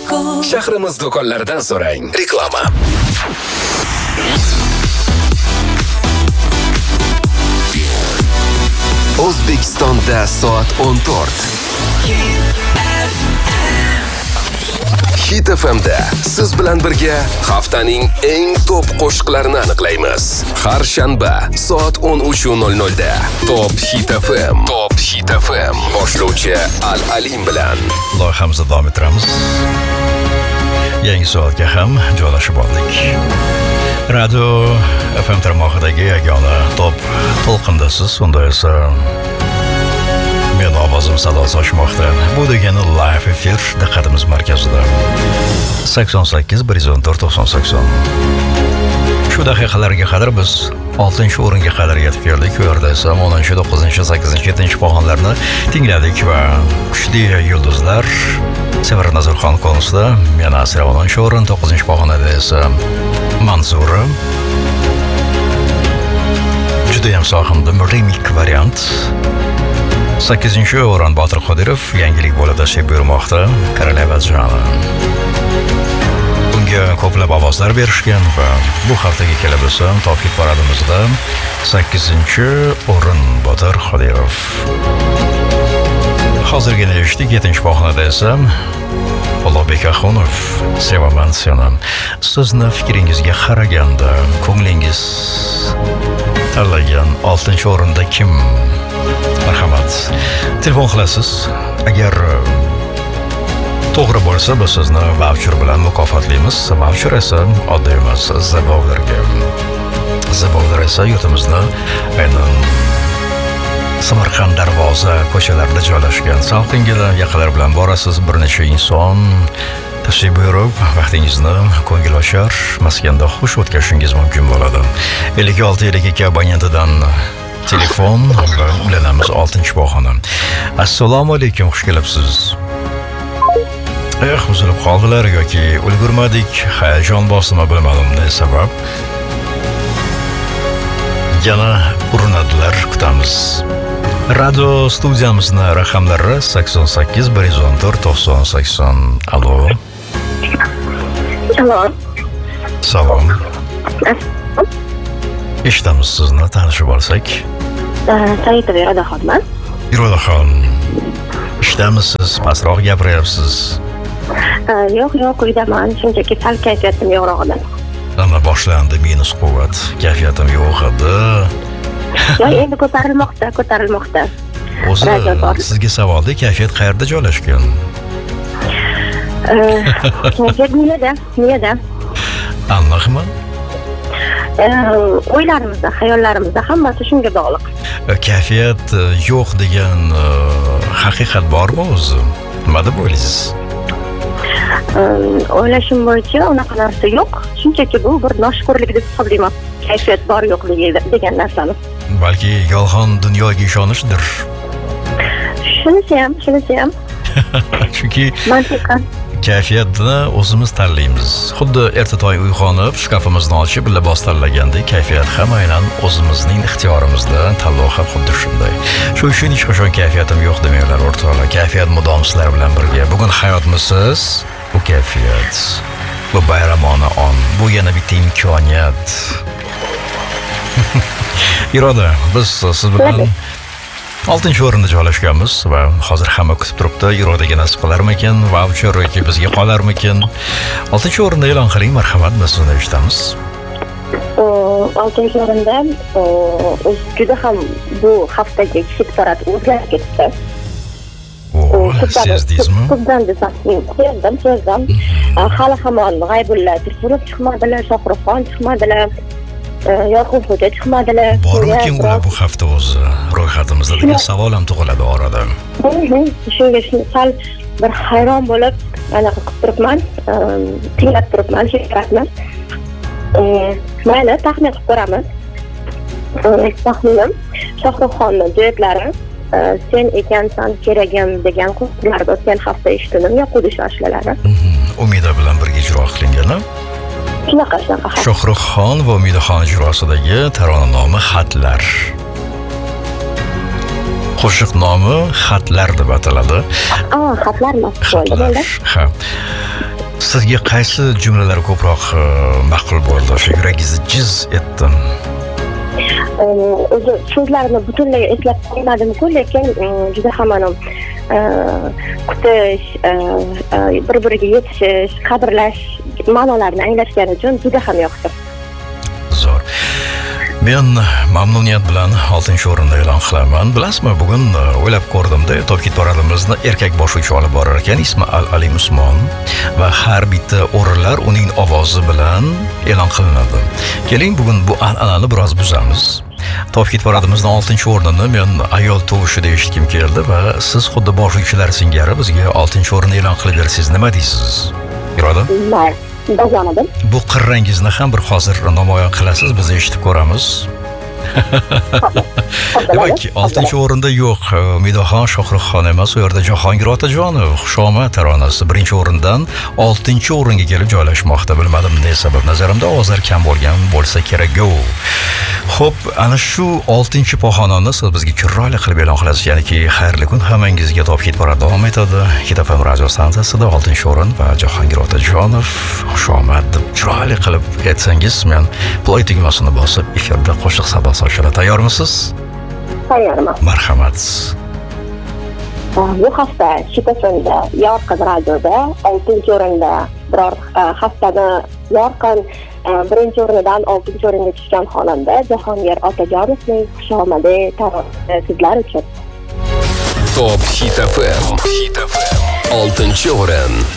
Shahrimiz do'konlaridan so'rang. Reklama. O'zbekistonda soat 14. Hit FM'da siz bilan birga haftaning eng top qo'shiqlarini aniqlaymiz. Har shanba soat 13:00 da Top Hit FM. Top Hit FM boshlovchi Al-Alim bilan loyihamizni davom ettiramiz. Yangi soatga ham joylashib oldik. Radio FM tarmog'idagi yagona top to'lqindasiz. Unda esa men ovozim sado sochmoqda. Bu degani live efir diqqatimiz markazida. 88-114-90-80. Shu daqiqalarga qadar biz 6-o'ringa qadar yetib keldik. U yerda esa 10, 9, 8, 7 pog'onlarni tingladik va kuchli yulduzlar Sevara Nazarxon konusida yana 10-o'rin, 9-pog'onada esa Manzura. Juda ham sohimda remix variant. 8-o'rin Botir Qodirov yangilik bo'lib tashrif buyurmoqda. Koroleva joni. Bunga ko'plab ovozlar berishgan va bu haftaga kelib esa Top Hit paradimizda 8-o'rin Botir Qodirov. Hozirgina eshitdik 7-pog'onada esa Ulug'bek Axunov Sevaman seni. Sizni fikringizga qaraganda ko'nglingiz tanlagan 6-o'rinda kim? Marhamat, telefon qilasiz. Agar to'g'ri bo'lsa, biz sizni voucher bilan mukofotlaymiz. Voucher esa oddiy emas, Zabovlarga. Zabovlar esa yurtimizni aynan Samarqand darvoza ko'chalarida joylashgan. Salqingina yaqinlar bilan borasiz, bir necha inson tashrif buyurib, vaqtingizni ko'ngilochar maskanda xush o'tkazishingiz mumkin bo'ladi. 56-52 abonentidan telefon va ulanamiz 6-pog'ona. Assalomu alaykum, xush kelibsiz. Uzilib qoldilar yoki ulgurmadik, hayajon bosimi bilmadim ne sabab. Yana urinadilar, kutamiz. Radio studiyamizni raqamlari 88-114-90-80. Alo. Alo. Salom. Eshitamiz sizni, tanishib olsak. Saidova Irodaxonman. Irodaxon. Ishtamisiz, pastroq gapiryapsiz? Yo'q, uydaman. Shunchaki sal kayfiyatim yo'qroqdan. Ana boshlandi minus quvvat. Kayfiyatim yo'q edi. Yo'q, endi ko'tarilmoqda. O'zi sizga savolda kayfiyat qayerda joylashgan? Kayfiyat miyada. Aniqmi? O'ylarimizda, xayollarimizda hammasi shunga bog'liq. Kayfiyat yo'q degan haqiqat bormi o'zi? Nima deb o'ylaysiz? O'ylashim bo'yicha unaqa narsa yo'q. Shunchaki bu bir noshukrlik deb hisoblayman. Kayfiyat bor yo'qligi degan narsani. Balki yolg'on dunyoga ishonishdir. Shunisi ham. Chunki mantiqan kayfiyatni o'zimiz tanlaymiz. Xuddi erta tong uyg'onib, shkafimizni ochib, libos tanlagandek, kayfiyat ham aynan o'zimizning ixtiyorimizda, tanlov ham xuddi shunday. Shu uchun hech qachon kayfiyatim yo'q demanglar o'rtoqlar. Kayfiyat mudom sizlar bilan birga. Bugun hayotmisiz? Bu kayfiyat. Bu bayramona on. Bu yana bitta imkoniyat. Iroda, biz siz bilan 6-o'rinda joylashganmiz va hozir hamma kutib turibdi. Irodaga nasib qilarmikin, voucher yoki bizga qolarmikin? 6-o'rinda e'lon qiling, marhamat, biz sizni eshitamiz. 6-o'rinda juda ham bu haftaga hit parad o'zgarib ketdi. Sezdingizmi? Ko'pdan desam, sezdim. Hali hamon G'aybulla Tursunov chiqmadilar, Shohruxxon chiqmadilar. Yorqinxo'ja chiqmadilar. Bormikin ular bu hafta o'zi ro'yxatimizda degan savol ham tug'iladi orada. Shunga sal bir hayron bo'lib, anaqa qilib turibman, tinglab turibman, shekratman. Mayli, taxmin qilib ko'ramiz. Taxminim Shohruxxonning duetlari Sen ekansan keragim degan qo'shiqlarni o'tgan hafta eshitdim, Yaqudish ashlalari. Umida bilan birga ijro qilingan. Shunaqa. Shohruxxon va Umidaxon ijrosidagi tarona nomi Xatlar. Qo'shiq nomi Xatlar deb ataladi. Xatlarmi? Bo'ldi. Ha. Sizga qaysi jumlalar ko'proq ma'qul bo'ldi? O'sha yuragingizni jiz etdi. O'zi so'zlarni butunlay eslab qolmadim-ku, lekin juda ham kutish, bir-biriga yetishish, qadrlash ma'nolarini anglashgani uchun juda ham yoqdi. Zo'r. Men mamnuniyat bilan 6-o'rinda e'lon qilaman. Bilasizmi, bugun o'ylab ko'rdimda, Top Hit paradimizni erkak boshlovchi olib borar ekan, ismi Ali Musmon va har bitta o'rinlar uning ovozi bilan e'lon qilinadi. Keling, bugun bu an'anani biroz buzamiz. Top Hit paradimizning 6-o'rnini men ayol tovushida eshitkim keldi va siz xuddi boshlovchilar singari bizga 6-o'rinni e'lon qilib bersangiz nima deysiz? Iroda? Bazonadim. Bu qirrangizni ham bir hozir namoyon qilasiz, biz eshitib ko'ramiz. Demak, 6-o'rinda yo'q, Umidaxon Shohruxxon emas, u yerda Jahongir Otajonov Xushomad taronasi 1-o'rindan 6-o'ringa kelib joylashmoqda. Bilmadim ne sabab, nazarimda ovozlar kam bo'lgan bo'lsa kerak-ku. Xo'p, ana shu 6-pog'onani siz bizga chiroyli qilib e'lon qilasiz. Ya'niki, xayrli kun hammangizga. Top Hit parad davom etadi. Hit FM radio stansiyasida 6-o'rin va Jahongir Otajonov Xushomad deb chiroyli qilib aytsangiz, men play tugmasini bosib efirda qo'shiq sadosi ochiladi. Tayyormisiz? Tayyorman. Marhamat. Bu hafta Hit FMda Yorqin radioda 6-o'rinda biror haftani yorqin 1-o'rnidan 6-o'ringa tushgan xonanda Jahongir Otajonovning Xushomadi taronasi sizlar uchun. Top Hit FM 6-o'rin.